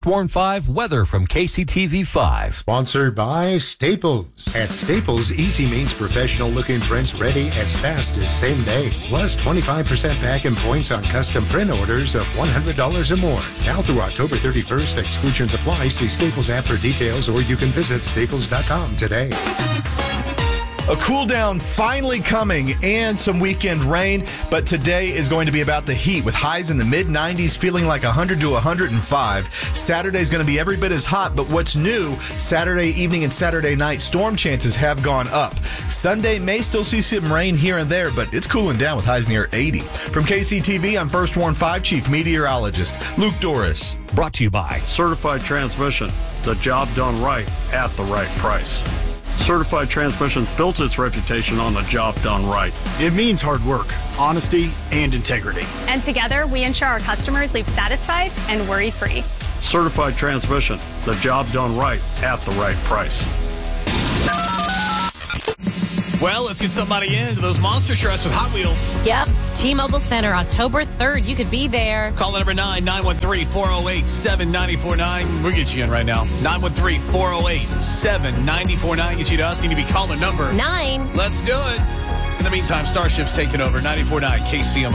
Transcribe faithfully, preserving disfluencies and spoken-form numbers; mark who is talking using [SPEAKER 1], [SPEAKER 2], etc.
[SPEAKER 1] Warn five weather from K C T V five.
[SPEAKER 2] Sponsored by Staples. At Staples, easy means professional-looking prints ready as fast as same day. Plus twenty-five percent back in points on custom print orders of one hundred dollars or more. Now through October thirty-first, exclusions apply. See Staples app for details, or you can visit staples dot com today.
[SPEAKER 3] A cool down finally coming and some weekend rain, but today is going to be about the heat with highs in the mid nineties, feeling like one hundred to one hundred five. Saturday is going to be every bit as hot, but what's new, Saturday evening and Saturday night storm chances have gone up. Sunday may still see some rain here and there, but it's cooling down with highs near eighty. From K C T V, I'm First Warn five Chief Meteorologist Luke Doris.
[SPEAKER 1] Brought to you by
[SPEAKER 4] Certified Transmission, the job done right at the right price. Certified Transmission built its reputation on the job done right.
[SPEAKER 5] It means hard work, honesty, and integrity.
[SPEAKER 6] And together, we ensure our customers leave satisfied and worry-free.
[SPEAKER 4] Certified Transmission, the job done right at the right price.
[SPEAKER 7] Well, let's get somebody into those monster trucks with Hot Wheels.
[SPEAKER 8] Yep. T-Mobile Center, October third. You could be there.
[SPEAKER 7] Call the number nine nine one three, four oh eight, seven nine four nine. We'll get you in right now. nine one three, four oh eight, seven nine four nine. Get you to us. Need to be calling number
[SPEAKER 8] Nine.
[SPEAKER 7] Let's do it. In the meantime, Starship's taking over. ninety-four point nine K C M.